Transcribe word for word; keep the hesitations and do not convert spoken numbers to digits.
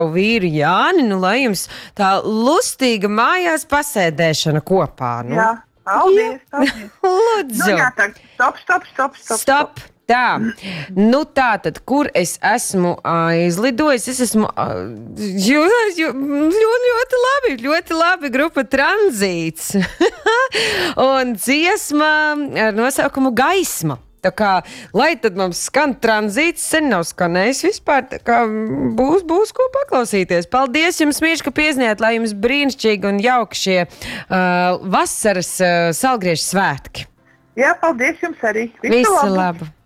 vīru Jāni, nu lai jums tā lustīga mājās pasēdēšana kopā. Nu. Jā, paldies, paldies. Lūdzu. Nu, jā, tā, stop, stop, stop, stop. Stop. Tā, nu tā tad, kur es esmu aizlidojis, es esmu ļoti, ļoti labi, ļoti labi grupa Tranzīts un dziesma ar nosaukumu Gaisma. Tā kā, lai tad mums skan Tranzīts, sen nav skanējis vispār, tā kā būs, būs ko paklausīties. Paldies jums, mīļš, ka piezinājāt, lai jums brīnišķīgi un jauki šie uh, vasaras uh, salgriežu svētki. Jā, paldies jums arī. Visu labu. labu.